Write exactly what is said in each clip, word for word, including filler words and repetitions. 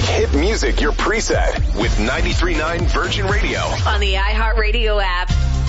Make hit music your preset with ninety-three point nine Virgin Radio on the iHeartRadio app.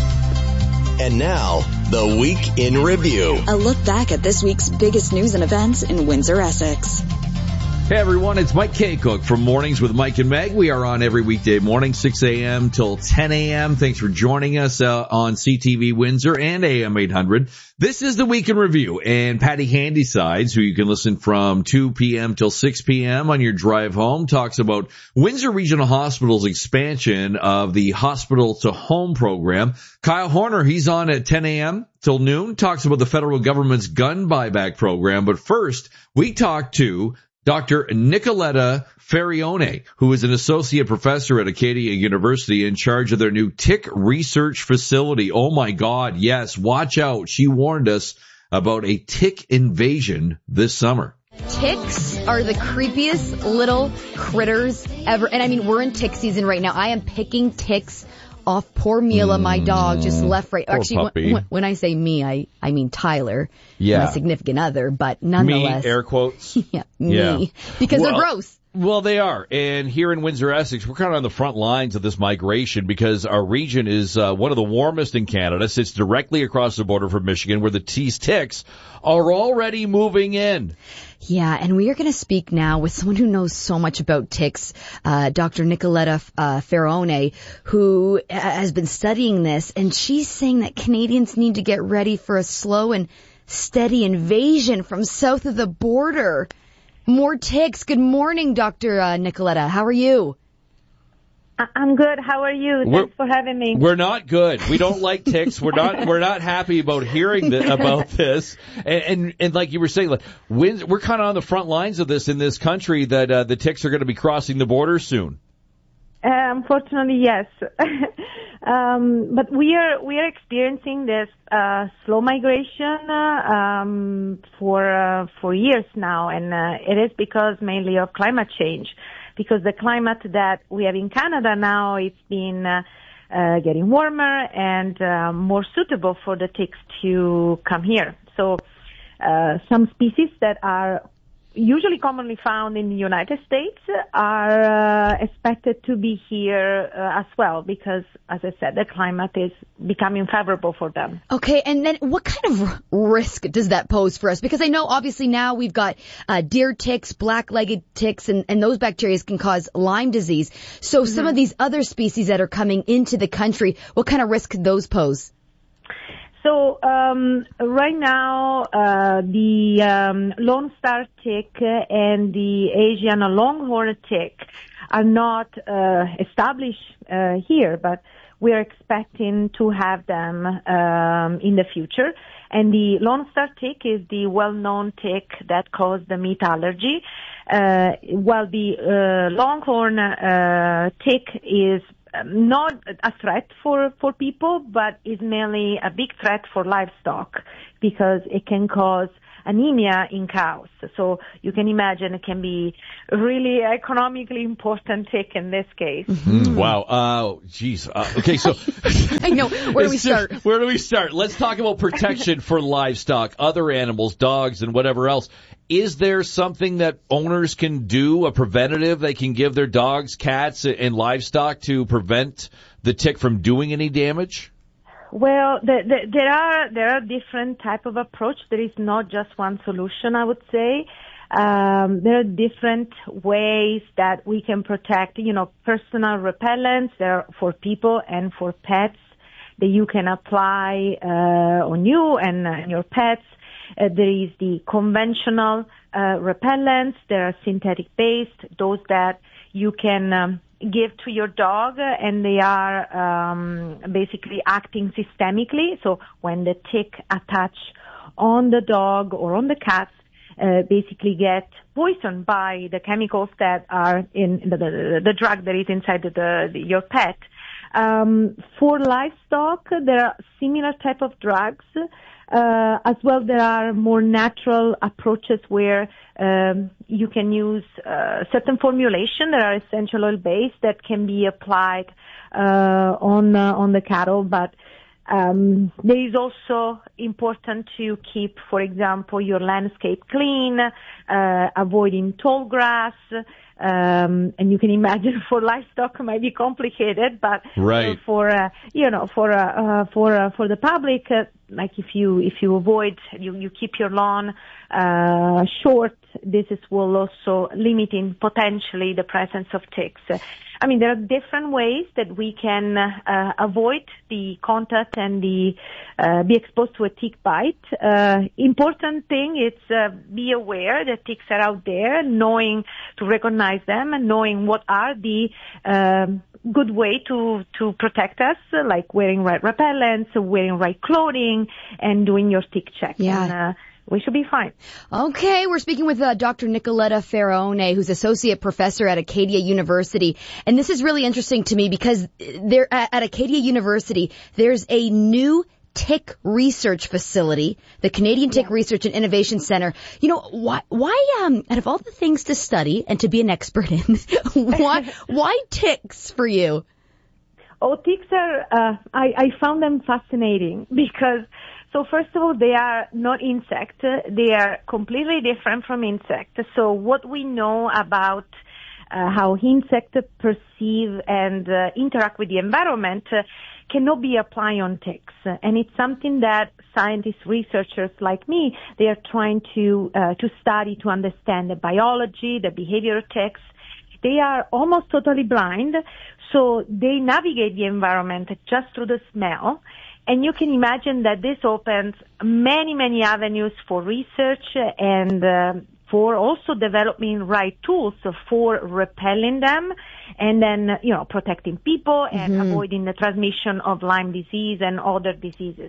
And now, the Week in Review. A look back at this week's biggest news and events in Windsor, Essex. Hey everyone, it's Mike K. Cook from Mornings with Mike and Meg. We are on every weekday morning, six a.m. till ten a.m. Thanks for joining us uh, on C T V Windsor and A M eight hundred. This is the Week in Review, and Patty Handysides, who you can listen from two p.m. till six p.m. on your drive home, talks about Windsor Regional Hospital's expansion of the Hospital to Home program. Kyle Horner, he's on at ten a.m. till noon, talks about the federal government's gun buyback program. But first, we talk to Doctor Nicoletta Farione, who is an associate professor at Acadia University in charge of their new tick research facility. Oh my God, yes, watch out. She warned us about a tick invasion this summer. Ticks are the creepiest little critters ever. And I mean, we're in tick season right now. I am picking ticks off poor Mila, my dog, just left, right. Poor Actually, puppy. when, when I say me, I, I mean Tyler, Yeah. my significant other, but nonetheless. Me, air quotes. yeah, me. Yeah. Because Well, they're gross. Well, they are. And here in Windsor, Essex, we're kind of on the front lines of this migration because our region is uh, one of the warmest in Canada, sits directly across the border from Michigan, where the T's ticks are already moving in. Yeah, and we are going to speak now with someone who knows so much about ticks, uh, Doctor Nicoletta uh, Farione, who uh, has been studying this, and she's saying that Canadians need to get ready for a slow and steady invasion from south of the border. More ticks. Good morning, Doctor Uh, Nicoletta. How are you? I'm good. How are you? Thanks We're, for having me. We're not good. We don't like ticks. We're not. We're not happy about hearing th- about this. And, and and like you were saying, like when, we're kind of on the front lines of this in this country that uh, the ticks are going to be crossing the border soon. Uh, unfortunately, yes. um, but we are we are experiencing this uh, slow migration uh, um, for uh, for years now, and uh, it is because mainly of climate change. Because the climate that we have in Canada now, it's been uh, uh, getting warmer and uh, more suitable for the ticks to come here. So uh, some species that are usually commonly found in the United States are uh, expected to be here uh, as well because, as I said, the climate is becoming favorable for them. Okay, and then what kind of r- risk does that pose for us? Because I know obviously now we've got uh, deer ticks, black-legged ticks, and, and those bacteria can cause Lyme disease. So mm-hmm. some of these other species that are coming into the country, what kind of risk could those pose? So um, right now, uh, the um, Lone Star tick and the Asian longhorn tick are not uh, established uh, here, but we are expecting to have them um, in the future. And the Lone Star tick is the well-known tick that causes the meat allergy, uh, while the uh, longhorn uh, tick is not a threat for, for people, but is mainly a big threat for livestock because it can cause anemia in cows. So you can imagine it can be really economically important tick in this case. Mm, wow. Uh, geez. Uh, okay, so I know. Where do we start? Where do we start? Let's talk about protection for livestock, other animals, dogs, and whatever else. Is there something that owners can do, a preventative they can give their dogs, cats, and livestock to prevent the tick from doing any damage? Well, the, the, there are there are different type of approach. There is not just one solution, I would say. Um, there are different ways that we can protect, you know, personal repellents. There are for people and for pets that you can apply uh, on you and uh, your pets. Uh, there is the conventional uh, repellents. There are synthetic-based, those that you can um, give to your dog, and they are um, basically acting systemically. So when the tick attach on the dog or on the cat, uh, basically get poisoned by the chemicals that are in the, the, the drug that is inside the, the, your pet. Um, for livestock, there are similar type of drugs. Uh, as well, there are more natural approaches where um, you can use uh, certain formulation that are essential oil based that can be applied uh, on uh, on the cattle. But Um, there is also important to keep, for example, your landscape clean, uh, avoiding tall grass, um, and you can imagine for livestock it might be complicated, but right. for, uh, you know, for, uh, uh for, uh, for the public, uh, like if you, if you avoid, you, you keep your lawn, uh, short, this is will also limiting potentially the presence of ticks. I mean, there are different ways that we can uh, avoid the contact and the uh, be exposed to a tick bite. Uh, important thing is uh, be aware that ticks are out there, knowing to recognize them and knowing what are the um, good way to to protect us, like wearing right repellents, wearing right clothing, and doing your tick check. Yeah. And, uh, we should be fine. Okay, we're speaking with uh, Doctor Nicoletta Faraone, who's associate professor at Acadia University. And this is really interesting to me because there at Acadia University, there's a new tick research facility, the Canadian Tick yeah. Research and Innovation Center. You know, why, why, um, out of all the things to study and to be an expert in, why, why ticks for you? Oh, ticks are, uh, I, I found them fascinating because So first of all, they are not insect. They are completely different from insect. So what we know about uh, how insects perceive and uh, interact with the environment uh, cannot be applied on ticks. And it's something that scientists, researchers like me, they are trying to uh, to study to understand the biology, the behavior of ticks. They are almost totally blind, so they navigate the environment just through the smell. And you can imagine that this opens many, many avenues for research and uh, for also developing right tools for repelling them and then, you know, protecting people and mm-hmm. avoiding the transmission of Lyme disease and other diseases.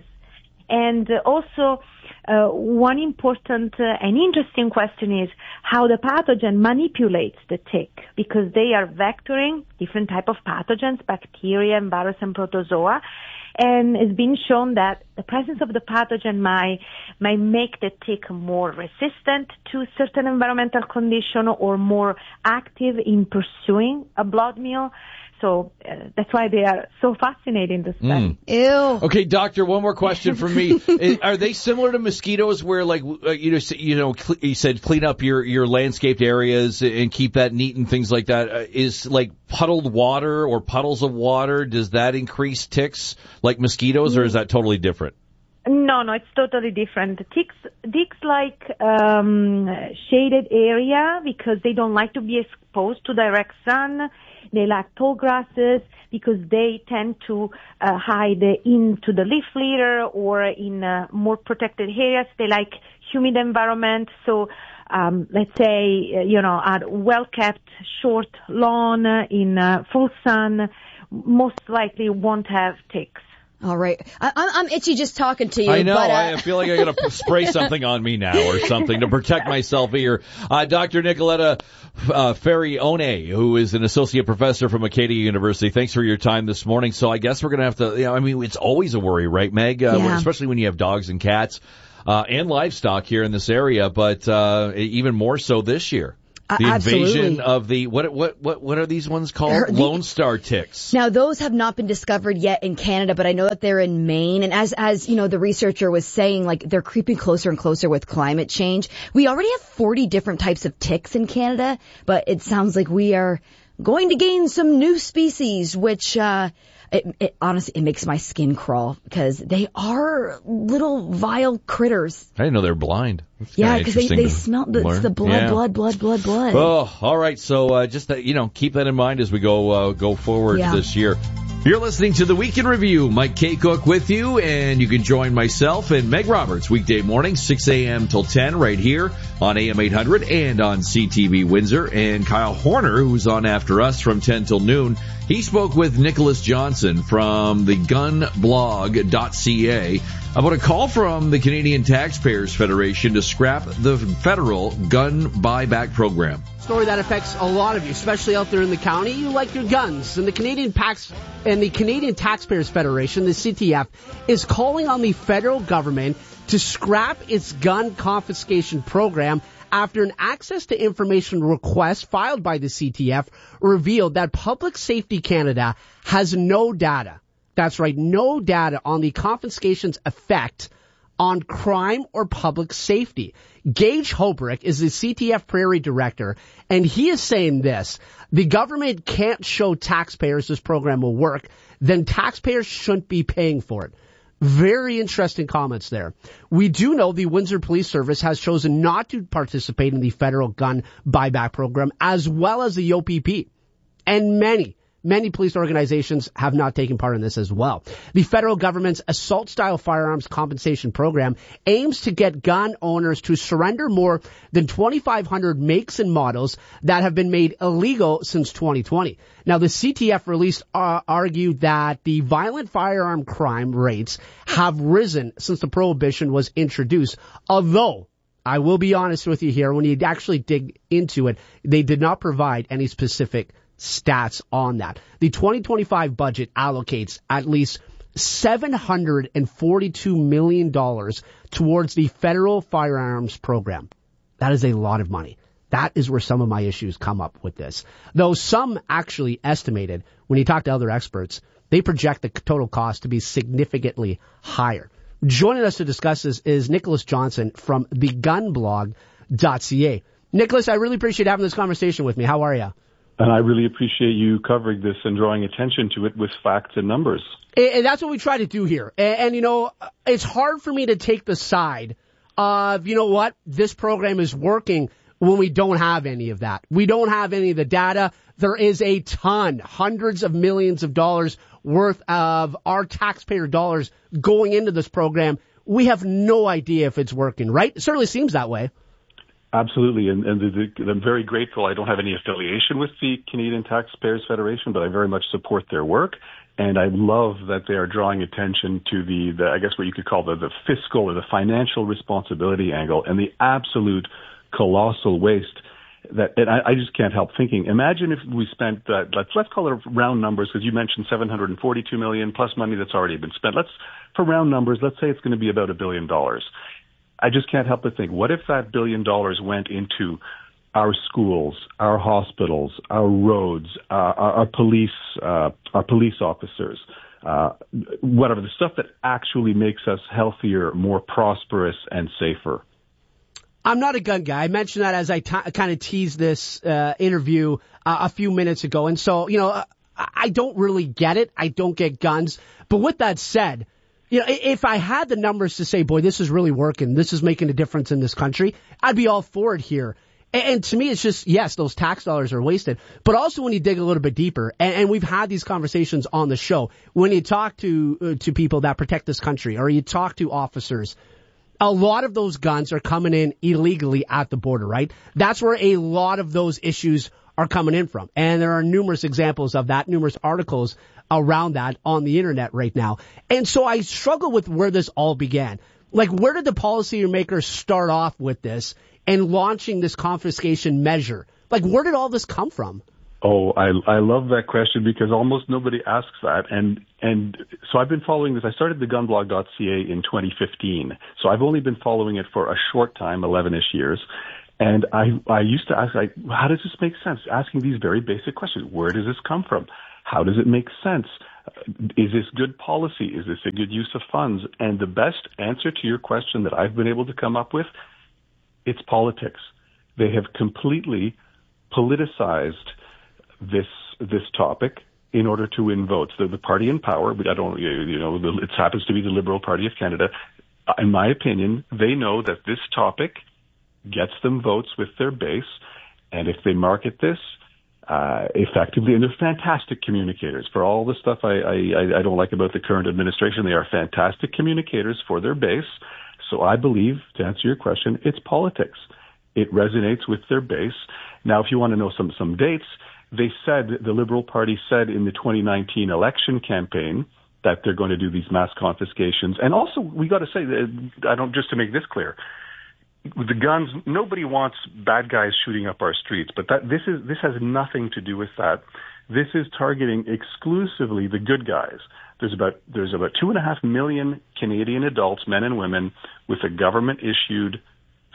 And also, uh, one important uh, and interesting question is how the pathogen manipulates the tick, because they are vectoring different type of pathogens, bacteria and virus and protozoa. And it's been shown that the presence of the pathogen might, might make the tick more resistant to certain environmental condition or more active in pursuing a blood meal. So uh, that's why they are so fascinating to study. Mm. Ew. Okay, doctor, one more question from me. Are they similar to mosquitoes where, like, uh, you know, you know, cl- you said clean up your, your landscaped areas and keep that neat and things like that? Uh, is, like, puddled water or puddles of water, does that increase ticks like mosquitoes, or is that totally different? No, no, it's totally different. Ticks, ticks like um, shaded area because they don't like to be exposed to direct sun. They like tall grasses because they tend to uh, hide into the leaf litter or in uh, more protected areas. They like humid environment. So, um, let's say, uh, you know, a well-kept short lawn in uh, full sun most likely won't have ticks. All right. I, I'm itchy just talking to you. I know. But, uh... I feel like I got to spray something on me now or something to protect myself here. Uh, Doctor Nicoletta uh, Faraone, who is an associate professor from Acadia University. Thanks for your time this morning. So I guess we're going to have to, you know, I mean, it's always a worry, right, Meg? Uh, yeah. Especially when you have dogs and cats uh, and livestock here in this area, but uh, even more so this year. The Absolutely. invasion of the, what what what what are these ones called? Her, the, Lone Star ticks. Now, those have not been discovered yet in Canada, but I know that they're in Maine. And as, as, you know, the researcher was saying, like, they're creeping closer and closer with climate change. We already have forty different types of ticks in Canada, but it sounds like we are going to gain some new species, which, uh, It, it honestly, it makes my skin crawl because they are little vile critters. I didn't know they were blind. That's yeah, because they, they smell the, it's the blood, yeah. blood, blood, blood, blood. Oh, all right. So uh, just that, you know, keep that in mind as we go uh, go forward yeah. this year. You're listening to the Week in Review. Mike K. Cook with you, and you can join myself and Meg Roberts weekday morning, six a.m. till ten, right here on A M eight hundred and on C T V Windsor. And Kyle Horner, who's on after us from ten till noon, he spoke with Nicholas Johnson from the gun blog dot c a about a call from the Canadian Taxpayers Federation to scrap the federal gun buyback program. Story that affects a lot of you, especially out there in the county. You like your guns, and the Canadian Tax and the Canadian Taxpayers Federation, the C T F, is calling on the federal government to scrap its gun confiscation program after an access to information request filed by the C T F revealed that Public Safety Canada has no data That's right, no data on the confiscation's effect on crime or public safety. Gage Hobrick is the C T F Prairie director, and he is saying this: the government can't show taxpayers this program will work, then taxpayers shouldn't be paying for it. Very interesting comments there. We do know the Windsor Police Service has chosen not to participate in the federal gun buyback program, as well as the O P P. And many, many police organizations have not taken part in this as well. The federal government's assault-style firearms compensation program aims to get gun owners to surrender more than twenty-five hundred makes and models that have been made illegal since twenty twenty. Now, the C T F release uh, argued that the violent firearm crime rates have risen since the prohibition was introduced, although I will be honest with you here, when you actually dig into it, they did not provide any specific stats on that. The twenty twenty-five budget allocates at least seven hundred forty-two million dollars towards the federal firearms program. That is a lot of money. That is where some of my issues come up with this. Though some actually estimated, when you talk to other experts, they project the total cost to be significantly higher. Joining us to discuss this is Nicholas Johnson from the gun blog dot c a. Nicholas, I really appreciate having this conversation with me. How are you? And I really appreciate you covering this and drawing attention to it with facts and numbers. And that's what we try to do here. And, and, you know, it's hard for me to take the side of, you know what, this program is working when we don't have any of that. We don't have any of the data. There is a ton, hundreds of millions of dollars worth of our taxpayer dollars going into this program. We have no idea if it's working, right? It certainly seems that way. Absolutely, and, and the, the, I'm very grateful. I don't have any affiliation with the Canadian Taxpayers Federation, but I very much support their work, and I love that they are drawing attention to the, the I guess what you could call the, the fiscal or the financial responsibility angle and the absolute colossal waste that, and I, I just can't help thinking. Imagine if we spent, uh, let's, let's call it round numbers, because you mentioned seven hundred forty-two million plus money that's already been spent. Let's, for round numbers, let's say it's going to be about a billion dollars. I just can't help but think, what if that billion dollars went into our schools, our hospitals, our roads, uh, our, our police, uh, our police officers, uh, whatever, the stuff that actually makes us healthier, more prosperous, and safer. I'm not a gun guy. I mentioned that as I t- kind of teased this uh, interview uh, a few minutes ago. And so, you know, uh, I don't really get it. I don't get guns. But with that said, you know, if I had the numbers to say, boy, this is really working, this is making a difference in this country, I'd be all for it here. And, and to me, it's just, yes, those tax dollars are wasted. But also when you dig a little bit deeper, and, and we've had these conversations on the show, when you talk to uh, to people that protect this country, or you talk to officers, a lot of those guns are coming in illegally at the border, right? That's where a lot of those issues are coming in from. And there are numerous examples of that, numerous articles around that on the internet right now. And so I struggle with where this all began. Like, where did the policymakers start off with this and launching this confiscation measure? Like, where did all this come from? Oh, I I love that question because almost nobody asks that. And and so I've been following this. I started the gun blog dot c a in twenty fifteen. So I've only been following it for a short time, eleven-ish years. And I I used to ask, like, how does this make sense? Asking these very basic questions. Where does this come from? How does it make sense? Is this good policy? Is this a good use of funds? And the best answer to your question that I've been able to come up with, it's politics. They have completely politicized this this topic in order to win votes. The, the party in power, but I don't, you know, it happens to be the Liberal Party of Canada. In my opinion, they know that this topic gets them votes with their base, and if they market this uh, effectively, and they're fantastic communicators. For all the stuff I, I, I don't like about the current administration, they are fantastic communicators for their base. So I believe, to answer your question, it's politics. It resonates with their base. Now, if you want to know some some dates, they said, the Liberal Party said in the twenty nineteen election campaign that they're going to do these mass confiscations. And also, we got to say, I don't, just to make this clear, with the guns, nobody wants bad guys shooting up our streets, but that this is this has nothing to do with that. This is targeting exclusively the good guys. There's about there's about two and a half million Canadian adults, men and women, with a government issued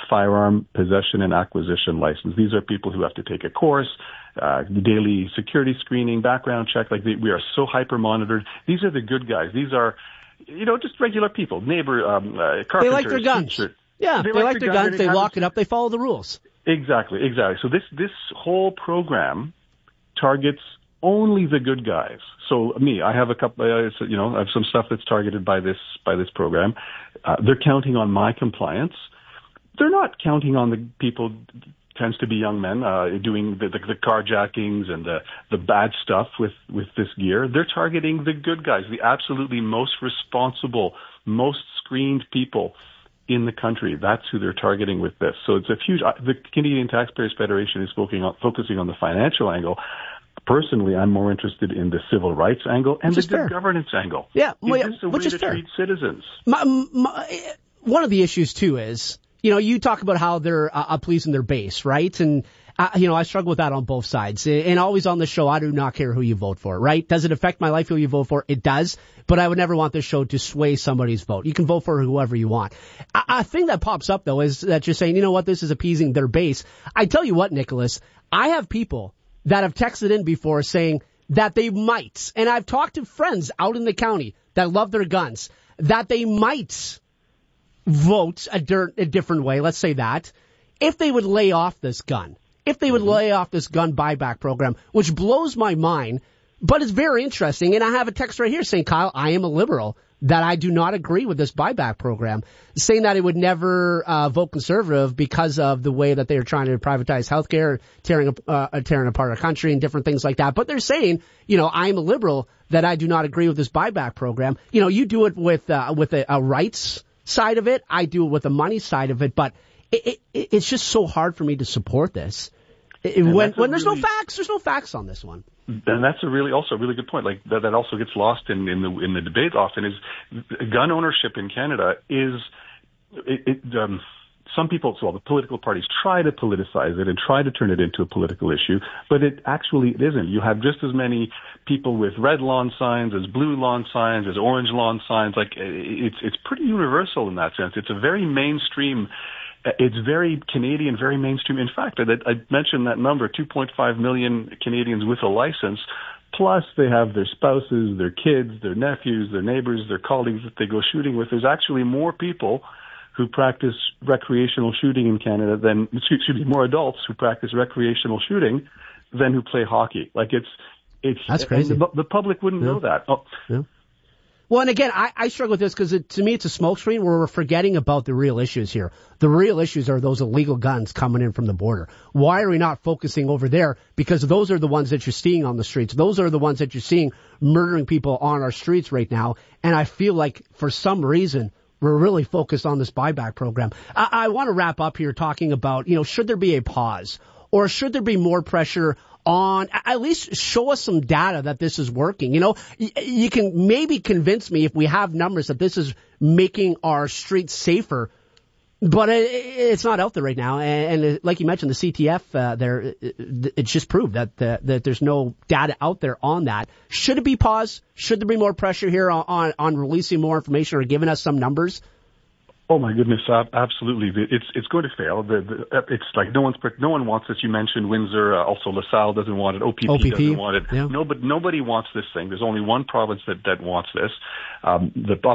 firearm possession and acquisition license. These are people who have to take a course, uh, the daily security screening, background check. Like they, we are so hyper monitored. These are the good guys. These are, you know, just regular people, neighbor, um, uh, carpenters. They like their guns. Teachers. Yeah, they, they like, like their guns. guns. They lock it up. They follow the rules. Exactly, exactly. So this this whole program targets only the good guys. So me, I have a couple, uh, you know, I have some stuff that's targeted by this by this program. Uh, they're counting on my compliance. They're not counting on the people. Tends to be young men uh, doing the, the, the carjackings and the the bad stuff with with this gear. They're targeting the good guys, the absolutely most responsible, most screened people in the country. That's who they're targeting with this. So it's a huge. The Canadian Taxpayers Federation is focusing on focusing on the financial angle. Personally, I'm more interested in the civil rights angle and which the good governance angle. Yeah, well, is this a which way is to fair. treat citizens? My, my, one of the issues too is, you know, you talk about how they're uh, policing their base, right? And uh, you know, I struggle with that on both sides. And always on the show, I do not care who you vote for, right? Does it affect my life who you vote for? It does. But I would never want this show to sway somebody's vote. You can vote for whoever you want. A, a thing that pops up though is that you're saying, you know what, this is appeasing their base. I tell you what, Nicholas, I have people that have texted in before saying that they might, and I've talked to friends out in the county that love their guns, that they might vote a, dirt, a different way, let's say that, if they would lay off this gun, if they would mm-hmm. lay off this gun buyback program, which blows my mind, but it's very interesting. And I have a text right here saying, Kyle, I am a liberal, that I do not agree with this buyback program, saying that it would never uh, vote conservative because of the way that they are trying to privatize healthcare, tearing uh, tearing apart our country and different things like that. But they're saying, you know, I am a liberal, that I do not agree with this buyback program. You know, you do it with uh, with a, a rights side of it. I do it with the money side of it. But it, it, it's just so hard for me to support this. It, when when there's really, no facts, there's no facts on this one. And that's a really also a really good point. Like that, that also gets lost in, in the in the debate often. Is gun ownership in Canada is it, it um, some people, well, the political parties try to politicize it and try to turn it into a political issue, but it actually it isn't. You have just as many people with red lawn signs as blue lawn signs as orange lawn signs. Like it's it's pretty universal in that sense. It's a very mainstream. It's very Canadian, very mainstream. In fact, I, I mentioned that number, two point five million Canadians with a license, plus they have their spouses, their kids, their nephews, their neighbors, their colleagues that they go shooting with. There's actually more people who practice recreational shooting in Canada than, excuse me, more adults who practice recreational shooting than who play hockey. Like it's, it's, that's crazy. The, the public wouldn't yeah. know that. Oh. Yeah. Well, and again, I, I struggle with this because it, to me it's a smokescreen where we're forgetting about the real issues here. The real issues are those illegal guns coming in from the border. Why are we not focusing over there? Because those are the ones that you're seeing on the streets. Those are the ones that you're seeing murdering people on our streets right now. And I feel like for some reason we're really focused on this buyback program. I, I want to wrap up here talking about, you know, should there be a pause or should there be more pressure on, at least show us some data that this is working. You know, you can maybe convince me if we have numbers that this is making our streets safer, but it's not out there right now. And like you mentioned, the C T F uh, there, it's just proved that, that that there's no data out there on that. Should it be paused? Should there be more pressure here on, on, on releasing more information or giving us some numbers? Oh my goodness, absolutely! It's it's going to fail. The, the, it's like no one's no one wants this. You mentioned Windsor, uh, also LaSalle doesn't want it. O P P, O P P doesn't want it. Yeah. No, but nobody wants this thing. There's only one province that that wants this. Um, the